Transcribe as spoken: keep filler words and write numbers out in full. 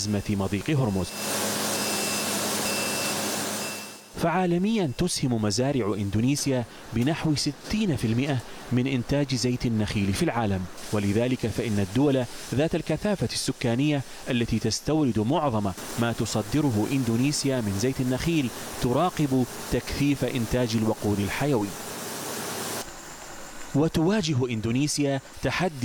أزمة مضيق هرمز. فعالميا تسهم مزارع إندونيسيا بنحو ستين بالمئة من إنتاج زيت النخيل في العالم، ولذلك فإن الدول ذات الكثافة السكانية التي تستورد معظم ما تصدره إندونيسيا من زيت النخيل تراقب تكثيف إنتاج الوقود الحيوي. وتواجه إندونيسيا تحدي